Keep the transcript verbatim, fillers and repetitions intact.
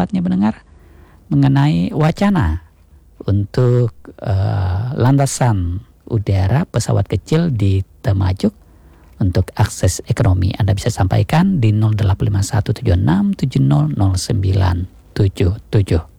pendapatnya pendengar mengenai wacana untuk uh, landasan udara pesawat kecil di Temajuk untuk akses ekonomi. Anda bisa sampaikan di nol delapan lima satu tujuh enam tujuh nol nol sembilan tujuh tujuh.